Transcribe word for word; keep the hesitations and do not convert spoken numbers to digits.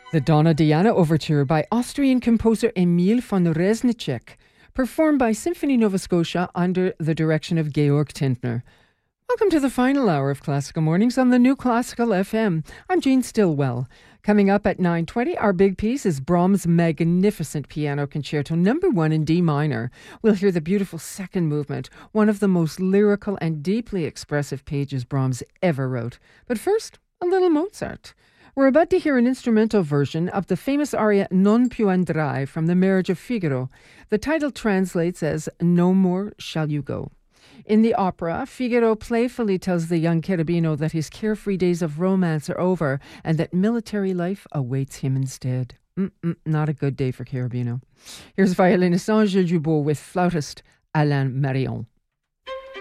The Donna Diana Overture by Austrian composer Emil von Reznicek, performed by Symphony Nova Scotia under the direction of Georg Tintner. Welcome to the final hour of Classical Mornings on the New Classical F M. I'm Jean Stillwell. Coming up at nine twenty, our big piece is Brahms' magnificent Piano Concerto number one in D minor. We'll hear the beautiful second movement, one of the most lyrical and deeply expressive pages Brahms ever wrote. But first, a little Mozart. We're about to hear an instrumental version of the famous aria Non più andrai from The Marriage of Figaro. The title translates as No More Shall You Go. In the opera, Figaro playfully tells the young Cherubino that his carefree days of romance are over and that military life awaits him instead. Mm-mm, not a good day for Cherubino. Here's violinist Angèle Dubos with flautist Alain Marion.